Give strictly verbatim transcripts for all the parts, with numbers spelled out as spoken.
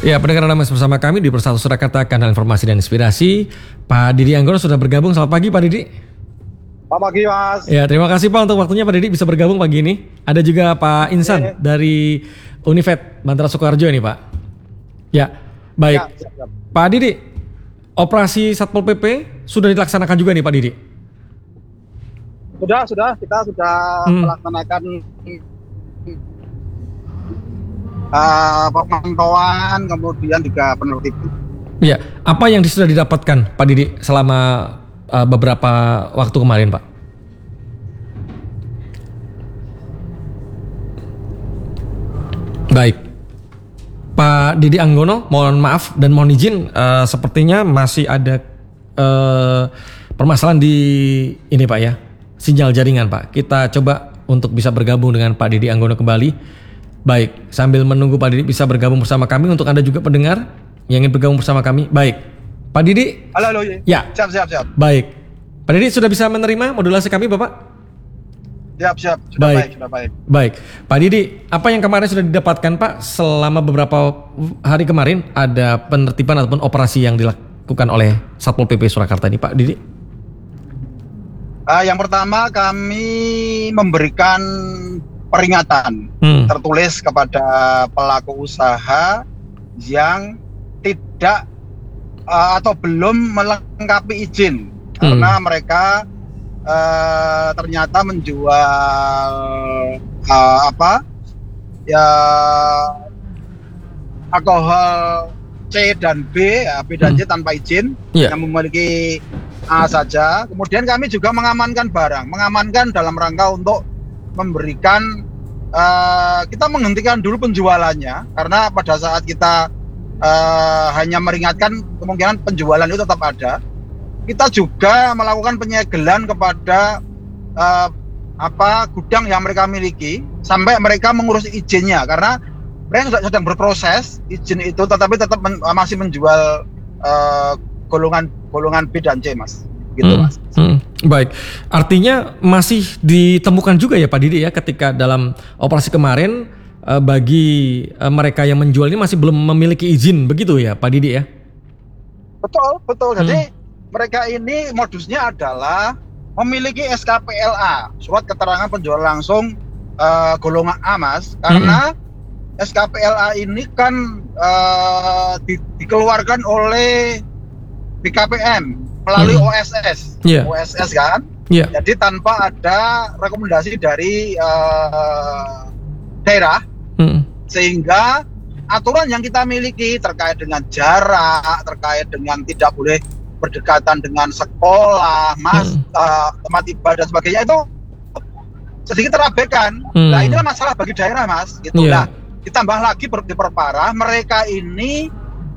Ya, pendengar Anda masih bersama kami di Persatu Surakarta, kanal informasi dan inspirasi. Pak Didi Anggono sudah bergabung. Selamat pagi Pak Didi. Selamat pagi Mas. Ya, terima kasih Pak untuk waktunya Pak Didi bisa bergabung pagi ini. Ada juga Pak Insan Oke. dari Univet Bantara Sukoharjo ini Pak. Ya, baik. Ya, siap, siap. Pak Didi, operasi Satpol P P sudah dilaksanakan juga nih Pak Didi? Sudah, sudah. Kita sudah hmm. melaksanakan Uh, pemantauan, kemudian juga penertiban. Iya, apa yang sudah didapatkan Pak Didi selama uh, beberapa waktu kemarin Pak? Baik, Pak Didi Anggono, mohon maaf dan mohon izin, uh, sepertinya masih ada uh, permasalahan di ini Pak ya, sinyal jaringan Pak. Kita coba untuk bisa bergabung dengan Pak Didi Anggono kembali. Baik, sambil menunggu Pak Didi bisa bergabung bersama kami, untuk Anda juga pendengar yang ingin bergabung bersama kami. Baik, Pak Didi. Halo, halo. Ya. Siap, siap, siap. Baik, Pak Didi sudah bisa menerima modulasi kami, Bapak? Siap, siap. Sudah baik, baik sudah baik. Baik, Pak Didi, apa yang kemarin sudah didapatkan Pak selama beberapa hari kemarin ada penertiban ataupun operasi yang dilakukan oleh Satpol P P Surakarta ini, Pak Didi? Uh, yang pertama kami memberikan peringatan hmm. tertulis kepada pelaku usaha yang tidak uh, atau belum melengkapi izin hmm. karena mereka uh, ternyata menjual uh, apa ya alkohol C dan B, ya, B dan C hmm. tanpa izin yeah. yang memiliki A saja. Kemudian kami juga mengamankan barang, mengamankan dalam rangka untuk memberikan uh, kita menghentikan dulu penjualannya, karena pada saat kita uh, hanya meringatkan kemungkinan penjualan itu tetap ada. Kita juga melakukan penyegelan kepada uh, apa gudang yang mereka miliki sampai mereka mengurus izinnya, karena mereka sedang berproses izin itu, tetapi tetap men, masih menjual uh, golongan golongan B dan C, Mas. Gitu hmm, Mas. Hmm, baik, artinya masih ditemukan juga ya Pak Didi ya, ketika dalam operasi kemarin uh, bagi uh, mereka yang menjual ini masih belum memiliki izin, begitu ya Pak Didi ya? Betul, betul. Jadi hmm. mereka ini modusnya adalah memiliki S K P L A, surat keterangan penjual langsung uh, golongan A, Mas, karena hmm. S K P L A ini kan uh, di, dikeluarkan oleh B K P M melalui hmm. O S S, yeah. O S S kan, yeah. jadi tanpa ada rekomendasi dari uh, daerah, hmm. sehingga aturan yang kita miliki terkait dengan jarak, terkait dengan tidak boleh berdekatan dengan sekolah, mas, hmm. uh, tempat ibadah dan sebagainya itu sedikit terabaikan. Hmm. Nah inilah masalah bagi daerah, Mas. Gitu. Yeah. Nah ditambah lagi diperparah, mereka ini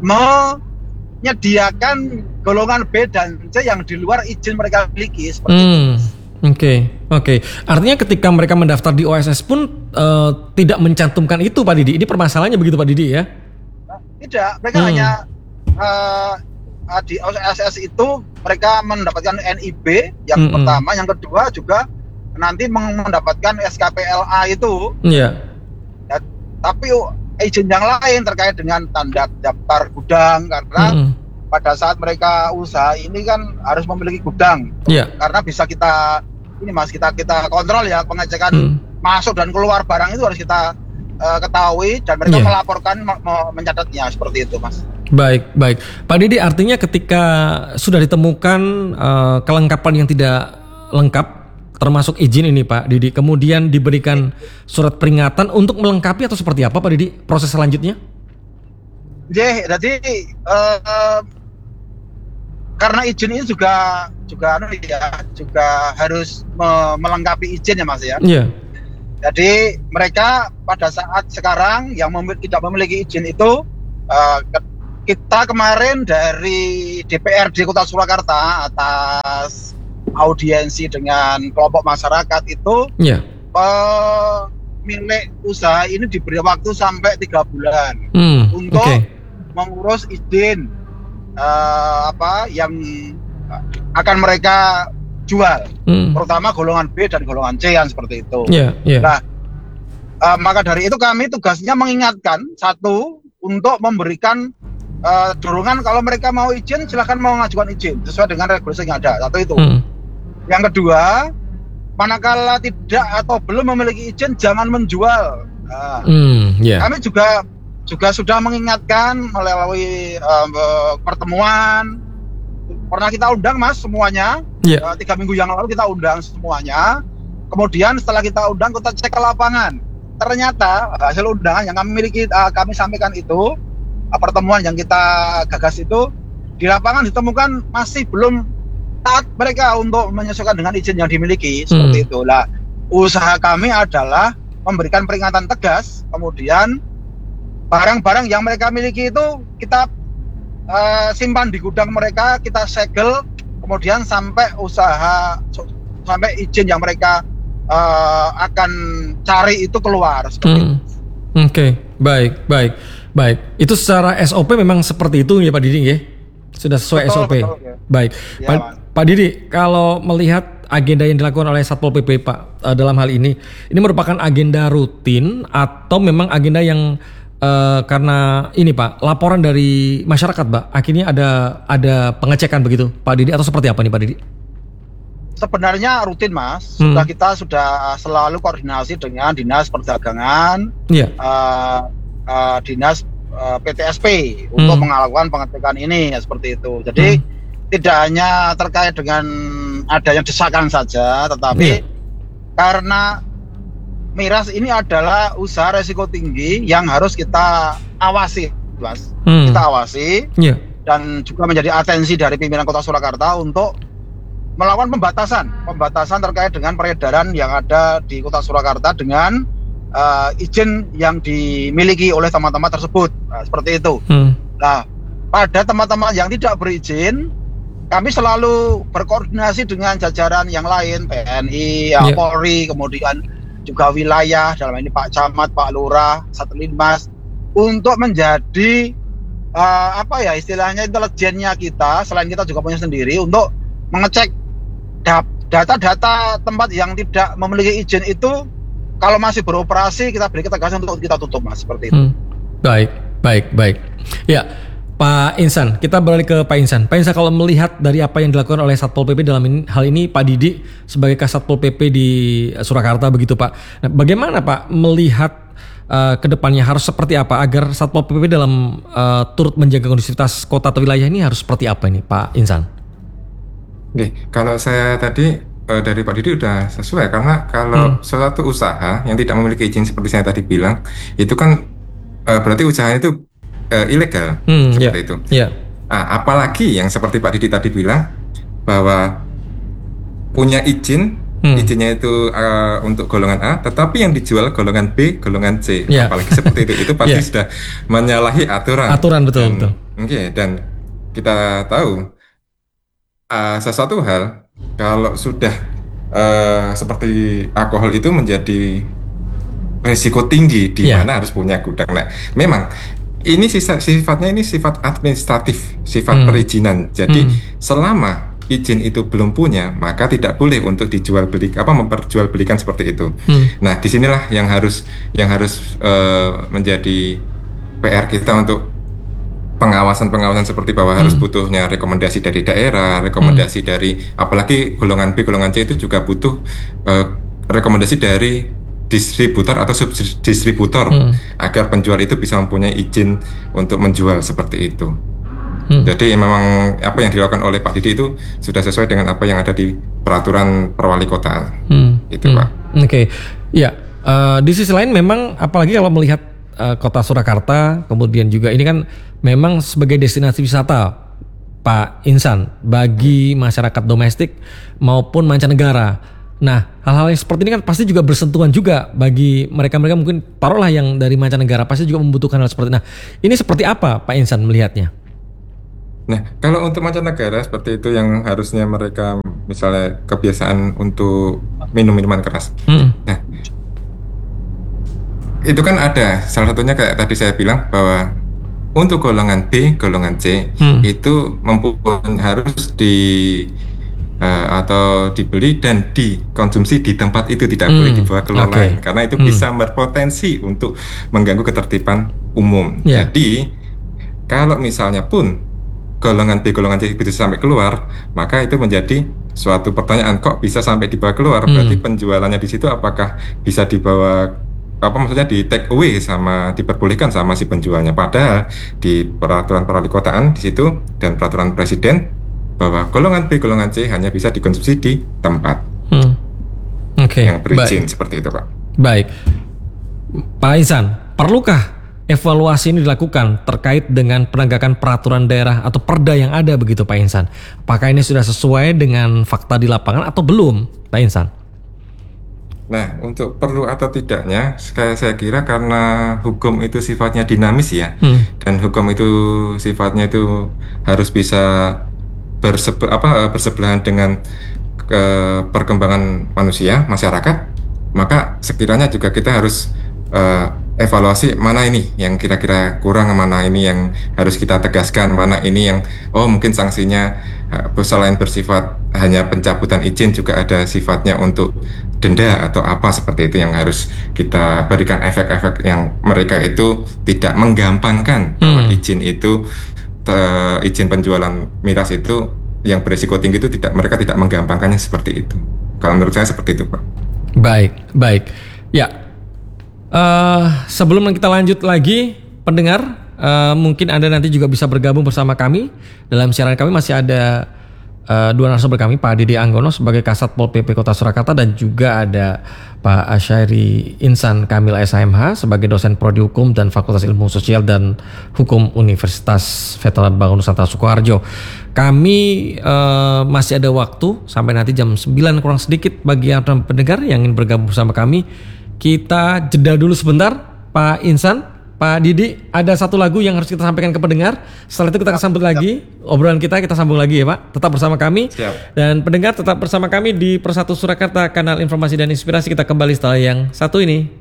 menyediakan golongan B dan C yang di luar izin mereka miliki seperti hmm. itu. Oke, okay. oke. Okay. Artinya ketika mereka mendaftar di O S S pun uh, tidak mencantumkan itu, Pak Didi. Ini permasalahannya begitu, Pak Didi ya? Nah, tidak, mereka hmm. hanya uh, di O S S itu mereka mendapatkan N I B yang hmm. pertama, yang kedua juga nanti mendapatkan S K P L A itu. Iya. Yeah. Ya, tapi izin yang lain terkait dengan tanda daftar gudang, karena hmm. pada saat mereka usaha ini kan harus memiliki gudang, yeah. karena bisa kita ini Mas kita kita kontrol ya, pengecekan hmm. masuk dan keluar barang itu harus kita uh, ketahui dan mereka yeah. melaporkan me- mencatatnya seperti itu, Mas. Baik, baik, Pak Didi, artinya ketika sudah ditemukan uh, kelengkapan yang tidak lengkap termasuk izin ini Pak Didi, kemudian diberikan surat peringatan untuk melengkapi atau seperti apa Pak Didi proses selanjutnya? Yeah, jadi uh, karena izin ini juga juga ya juga harus me- melengkapi izin ya Mas ya. Iya. Yeah. Jadi mereka pada saat sekarang yang mem- tidak memiliki izin itu uh, kita kemarin dari D P R D Kota Surakarta atas audiensi dengan kelompok masyarakat itu yeah. pemilik usaha ini diberi waktu sampai tiga bulan mm, untuk okay. mengurus izin Uh, apa yang akan mereka jual, hmm. terutama golongan B dan golongan C yang seperti itu. Yeah, yeah. Nah, uh, maka dari itu kami tugasnya mengingatkan satu untuk memberikan uh, dorongan kalau mereka mau izin silahkan mau mengajukan izin sesuai dengan regulasi yang ada. Satu itu. Hmm. Yang kedua, manakala tidak atau belum memiliki izin jangan menjual. Nah, hmm, yeah. Kami juga juga sudah mengingatkan melalui uh, pertemuan. Pernah kita undang Mas semuanya. Yeah. Uh, tiga minggu yang lalu kita undang semuanya. Kemudian setelah kita undang kita cek ke lapangan. Ternyata hasil undangan yang kami miliki uh, kami sampaikan itu uh, pertemuan yang kita gagas itu di lapangan ditemukan masih belum taat mereka untuk menyesuaikan dengan izin yang dimiliki seperti hmm. itu. Lah, usaha kami adalah memberikan peringatan tegas, kemudian barang-barang yang mereka miliki itu kita uh, simpan di gudang mereka, kita segel, kemudian sampai usaha sampai izin yang mereka uh, akan cari itu keluar. Hmm. Oke, okay. baik, baik, baik. Itu secara S O P memang seperti itu ya Pak Didi ya? Sudah sesuai betul, S O P. Betul, ya. Baik, ya, Pak, Pak Didi, kalau melihat agenda yang dilakukan oleh Satpol P P Pak uh, dalam hal ini, ini merupakan agenda rutin atau memang agenda yang uh, karena ini Pak laporan dari masyarakat Pak akhirnya ada ada pengecekan begitu Pak Didi atau seperti apa nih Pak Didi? Sebenarnya rutin Mas, hmm. sudah kita sudah selalu koordinasi dengan dinas perdagangan, yeah. uh, uh, dinas uh, P T S P hmm. untuk melakukan pengecekan ini ya, seperti itu. Jadi hmm. tidak hanya terkait dengan adanya desakan saja, tetapi yeah. karena miras ini adalah usaha resiko tinggi yang harus kita awasi, Mas. Hmm. Kita awasi yeah. dan juga menjadi atensi dari pimpinan Kota Surakarta untuk melakukan pembatasan, pembatasan terkait dengan peredaran yang ada di Kota Surakarta dengan uh, izin yang dimiliki oleh teman-teman tersebut, nah, seperti itu. Hmm. Nah, pada teman-teman yang tidak berizin, kami selalu berkoordinasi dengan jajaran yang lain, T N I, yeah. Polri, kemudian juga wilayah, dalam ini Pak Camat, Pak Lurah, Satlinmas, untuk menjadi uh, apa ya istilahnya intelijennya kita, selain kita juga punya sendiri untuk mengecek data-data tempat yang tidak memiliki izin itu, kalau masih beroperasi kita beri ketegasan untuk kita tutup Mas, seperti itu. Hmm. Baik, baik, baik. Ya. Pak Insan, kita beralih ke Pak Insan. Pak Insan, kalau melihat dari apa yang dilakukan oleh Satpol P P dalam ini, hal ini Pak Didi sebagai Kasatpol P P di Surakarta begitu Pak. Nah, bagaimana Pak melihat uh, ke depannya harus seperti apa agar Satpol P P dalam uh, turut menjaga kondusivitas kota atau wilayah ini harus seperti apa ini Pak Insan? Oke, kalau saya tadi uh, dari Pak Didi udah sesuai, karena kalau hmm. suatu usaha yang tidak memiliki izin seperti saya tadi bilang, itu kan uh, berarti usahanya itu Uh, ilegal, hmm, seperti yeah, itu. Yeah. Nah, apalagi yang seperti Pak Didi tadi bilang bahwa punya izin, hmm. izinnya itu uh, untuk golongan A, tetapi yang dijual golongan B, golongan C, yeah. apalagi seperti itu, itu pasti yeah. sudah menyalahi aturan. Aturan betul. Dan, betul. Oke, okay, dan kita tahu uh, sesuatu hal kalau sudah uh, seperti alkohol itu menjadi risiko tinggi di yeah. mana harus punya gudang. Nah, memang ini sifatnya ini sifat administratif, sifat hmm. perizinan. Jadi hmm. selama izin itu belum punya, maka tidak boleh untuk dijual beli apa memperjualbelikan seperti itu. Hmm. Nah, disinilah yang harus yang harus uh, menjadi P R kita untuk pengawasan-pengawasan seperti bahwa hmm. harus butuhnya rekomendasi dari daerah, rekomendasi hmm. dari apalagi golongan B, golongan C itu juga butuh uh, rekomendasi dari distributor atau subdistributor hmm. agar penjual itu bisa mempunyai izin untuk menjual seperti itu. Hmm. Jadi memang apa yang dilakukan oleh Pak Didi itu sudah sesuai dengan apa yang ada di peraturan perwali kota. Hmm. Itu hmm. Pak. Oke, okay. Ya. Uh, di sisi lain memang apalagi kalau melihat uh, kota Surakarta, kemudian juga ini kan memang sebagai destinasi wisata Pak Insan bagi masyarakat domestik maupun mancanegara. Nah, hal-hal yang seperti ini kan pasti juga bersentuhan juga bagi mereka-mereka mungkin taruhlah yang dari mancanegara pasti juga membutuhkan hal seperti itu. Nah, ini seperti apa Pak Insan melihatnya? Nah, kalau untuk mancanegara seperti itu yang harusnya mereka misalnya kebiasaan untuk minum minuman keras. Hmm. Nah, itu kan ada salah satunya kayak tadi saya bilang bahwa untuk golongan B, golongan C hmm. itu mempunyai harus di Uh, atau dibeli dan dikonsumsi di tempat itu, tidak hmm. boleh dibawa keluar okay. lain karena itu hmm. bisa berpotensi untuk mengganggu ketertiban umum. Yeah. Jadi kalau misalnya pun golongan B, golongan C bisa sampai keluar, maka itu menjadi suatu pertanyaan, kok bisa sampai dibawa keluar? Hmm. Berarti penjualannya di situ apakah bisa dibawa, apa maksudnya di take away sama diperbolehkan sama si penjualnya? Padahal di peraturan perwali-kotaan di situ dan peraturan presiden bahwa golongan B, golongan C hanya bisa dikonsumsi di tempat Hmm. Oke. yang berizin, Baik. seperti itu, Pak. Baik. Pak Ihsan, perlukah evaluasi ini dilakukan terkait dengan penegakan peraturan daerah atau perda yang ada begitu Pak Ihsan? Apakah ini sudah sesuai dengan fakta di lapangan atau belum, Pak Ihsan? Nah, untuk perlu atau tidaknya, saya, saya kira karena hukum itu sifatnya dinamis ya, Hmm. dan hukum itu sifatnya itu harus bisa bersebe, apa, bersebelahan dengan ke perkembangan manusia, masyarakat, maka sekiranya juga kita harus uh, evaluasi mana ini yang kira-kira kurang, mana ini yang harus kita tegaskan, mana ini yang oh mungkin sanksinya uh, selain bersifat hanya pencabutan izin juga ada sifatnya untuk denda atau apa seperti itu yang harus kita berikan efek-efek yang mereka itu tidak menggampangkan bahwa Hmm. izin itu uh, izin penjualan miras itu yang berisiko tinggi itu tidak, mereka tidak menggampangkannya seperti itu. Kalau menurut saya seperti itu, Pak. Baik, baik. Ya. Uh, sebelum kita lanjut lagi, pendengar, uh, mungkin Anda nanti juga bisa bergabung bersama kami. Dalam siaran kami masih ada uh, dua narasumber kami, Pak Didi Anggono sebagai Kasat Pol P P Kota Surakarta dan juga ada Pak Asyari Insan Kamil S H M H sebagai dosen Prodi Hukum dan Fakultas Ilmu Sosial dan Hukum Universitas Veteran Bangun Nusantara Sukoharjo. Kami uh, masih ada waktu sampai nanti jam sembilan kurang sedikit bagi yang pendengar yang ingin bergabung bersama kami. Kita jeda dulu sebentar, Pak Insan, Pak Didi, ada satu lagu yang harus kita sampaikan ke pendengar. Setelah itu kita akan sambut lagi obrolan kita, kita sambung lagi ya Pak. Tetap bersama kami. Siap. Dan pendengar tetap bersama kami di Persatu Surakarta, kanal informasi dan inspirasi. Kita kembali setelah yang satu ini.